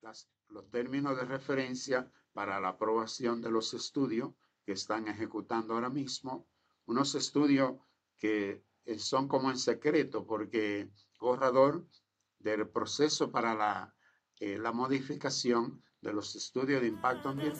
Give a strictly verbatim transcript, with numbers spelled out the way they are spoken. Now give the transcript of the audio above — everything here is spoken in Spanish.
las, los términos de referencia para la aprobación de los estudios que están ejecutando ahora mismo, unos estudios que son como en secreto porque borrador del proceso para la, eh, la modificación de los estudios de impacto